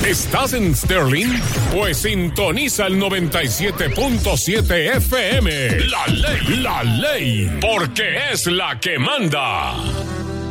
¿Estás en Sterling? Pues sintoniza el 97.7 FM. La ley, porque es la que manda.